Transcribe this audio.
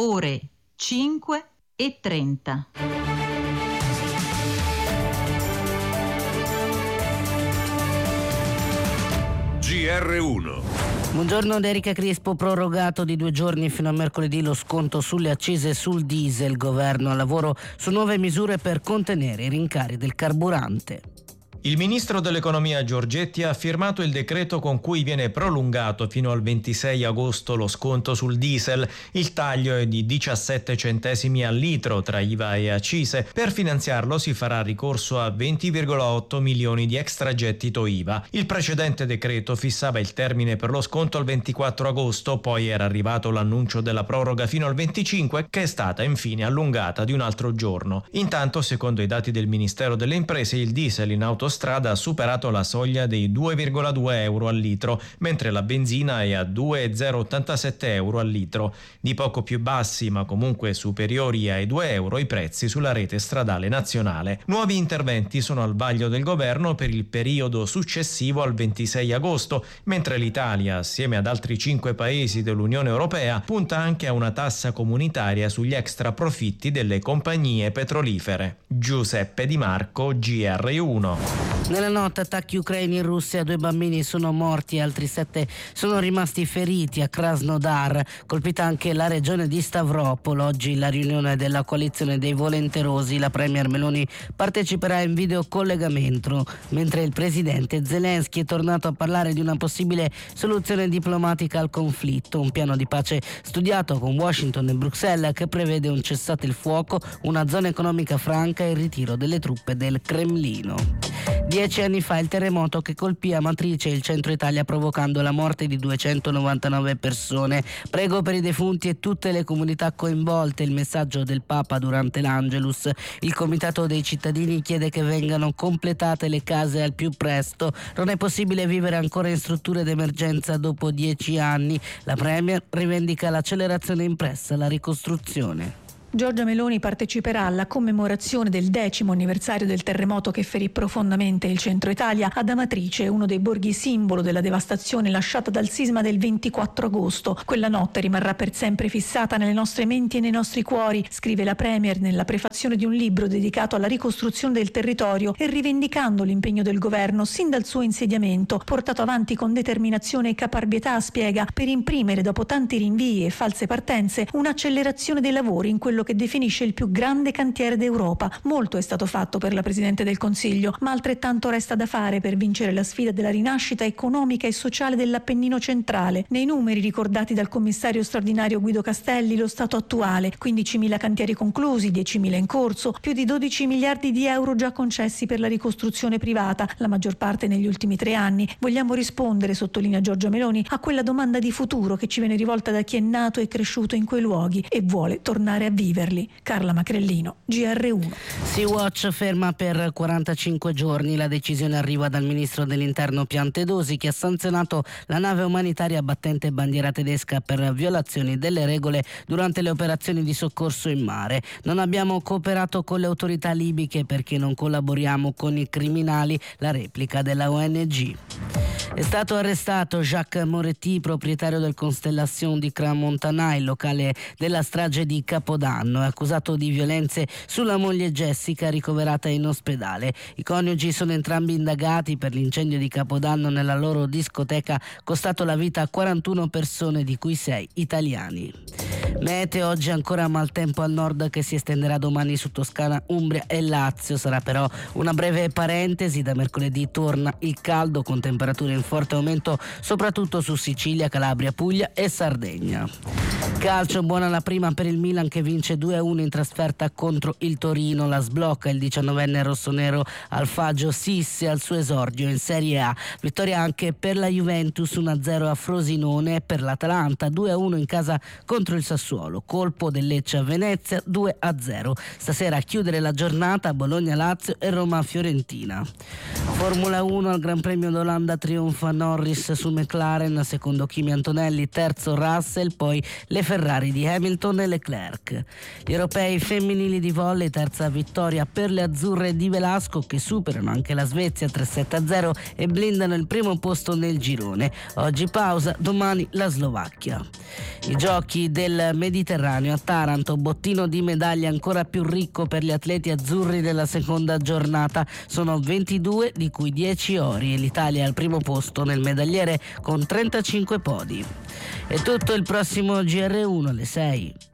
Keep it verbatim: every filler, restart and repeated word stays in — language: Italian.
ore cinque e trenta. G R uno. Buongiorno da Erika Crispo. Prorogato di due giorni fino a mercoledì lo sconto sulle accise sul diesel. Governo al lavoro su nuove misure per contenere i rincari del carburante. Il ministro dell'economia Giorgetti ha firmato il decreto con cui viene prolungato fino al ventisei agosto lo sconto sul diesel. Il taglio è di diciassette centesimi al litro tra I V A e accise. Per finanziarlo si farà ricorso a venti virgola otto milioni di extragettito I V A. Il precedente decreto fissava il termine per lo sconto al ventiquattro agosto, poi era arrivato l'annuncio della proroga fino al venticinque, che è stata infine allungata di un altro giorno. Intanto, secondo i dati del Ministero delle Imprese, il diesel in autostrada ha superato la soglia dei due virgola due euro al litro, mentre la benzina è a due virgola zero ottantasette euro al litro. Di poco più bassi, ma comunque superiori ai due euro, i prezzi sulla rete stradale nazionale. Nuovi interventi sono al vaglio del governo per il periodo successivo al ventisei agosto, mentre l'Italia, assieme ad altri cinque paesi dell'Unione Europea, punta anche a una tassa comunitaria sugli extra profitti delle compagnie petrolifere. Giuseppe Di Marco, G R uno. Nella notte attacchi ucraini in Russia, due bambini sono morti e altri sette sono rimasti feriti a Krasnodar, colpita anche la regione di Stavropol. Oggi la riunione della coalizione dei volenterosi, la premier Meloni parteciperà in videocollegamento, mentre il presidente Zelensky è tornato a parlare di una possibile soluzione diplomatica al conflitto, un piano di pace studiato con Washington e Bruxelles che prevede un cessate il fuoco, una zona economica franca e il ritiro delle truppe del Cremlino. Dieci anni fa il terremoto che colpì Amatrice e il centro Italia provocando la morte di duecentonovantanove persone. Prego per i defunti e tutte le comunità coinvolte, il messaggio del Papa durante l'Angelus. Il Comitato dei cittadini chiede che vengano completate le case al più presto. Non è possibile vivere ancora in strutture d'emergenza dopo dieci anni. La Premier rivendica l'accelerazione impressa alla ricostruzione. Giorgia Meloni parteciperà alla commemorazione del decimo anniversario del terremoto che ferì profondamente il centro Italia ad Amatrice, uno dei borghi simbolo della devastazione lasciata dal sisma del ventiquattro agosto. Quella notte rimarrà per sempre fissata nelle nostre menti e nei nostri cuori, scrive la Premier nella prefazione di un libro dedicato alla ricostruzione del territorio e rivendicando l'impegno del governo sin dal suo insediamento, portato avanti con determinazione e caparbietà, spiega, per imprimere dopo tanti rinvii e false partenze un'accelerazione dei lavori in quello che definisce il più grande cantiere d'Europa. Molto è stato fatto per la Presidente del Consiglio, ma altrettanto resta da fare per vincere la sfida della rinascita economica e sociale dell'Appennino centrale. Nei numeri ricordati dal commissario straordinario Guido Castelli, lo stato attuale: quindicimila cantieri conclusi, diecimila in corso, più di dodici miliardi di euro già concessi per la ricostruzione privata, la maggior parte negli ultimi tre anni. Vogliamo rispondere, sottolinea Giorgia Meloni, a quella domanda di futuro che ci viene rivolta da chi è nato e cresciuto in quei luoghi e vuole tornare a vivere. Carla Macrellino, G R uno. Sea-Watch ferma per quarantacinque giorni. La decisione arriva dal ministro dell'Interno Piantedosi, che ha sanzionato la nave umanitaria battente bandiera tedesca per violazioni delle regole durante le operazioni di soccorso in mare. Non abbiamo cooperato con le autorità libiche perché non collaboriamo con i criminali, la replica della O N G. È stato arrestato Jacques Moretti, proprietario del Constellation di Crans-Montana, il locale della strage di Capodanno. È accusato di violenze sulla moglie Jessica, ricoverata in ospedale. I coniugi sono entrambi indagati per l'incendio di Capodanno nella loro discoteca, costato la vita a quarantuno persone, di cui sei italiani. Mete oggi ancora maltempo al nord che si estenderà domani su Toscana, Umbria e Lazio. Sarà però una breve parentesi. Da mercoledì torna il caldo con temperature in forte aumento soprattutto su Sicilia, Calabria, Puglia e Sardegna. Calcio, buona la prima per il Milan che vince due a uno in trasferta contro il Torino. La sblocca il diciannovenne rossonero Alfagio Sissi al suo esordio in Serie A. Vittoria anche per la Juventus uno a zero a Frosinone e per l'Atalanta due a uno in casa contro il Sassuolo. Colpo del Lecce a Venezia due a zero. Stasera a chiudere la giornata Bologna-Lazio e Roma-Fiorentina. Formula uno, al Gran Premio d'Olanda trionfa Norris su McLaren, secondo Kimi Antonelli, terzo Russell, poi le Ferrari di Hamilton e Leclerc. Gli europei femminili di volley, terza vittoria per le azzurre di Velasco che superano anche la Svezia tre sette a zero e blindano il primo posto nel girone. Oggi pausa, domani la Slovacchia. I giochi del Mediterraneo. A Taranto, bottino di medaglie ancora più ricco per gli atleti azzurri della seconda giornata. Sono ventidue, di cui dieci ori, e l'Italia è al primo posto nel medagliere con trentacinque podi. È tutto, il prossimo G R uno alle sei.